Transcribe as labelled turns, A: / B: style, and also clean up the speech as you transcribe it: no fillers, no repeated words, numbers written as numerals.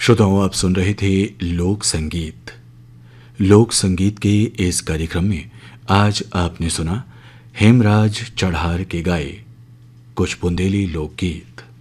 A: श्रोताओं, आप सुन रहे थे लोक संगीत। लोक संगीत के इस कार्यक्रम में आज आपने सुना हेमराज चढ़ार के गाए कुछ बुंदेली लोकगीत।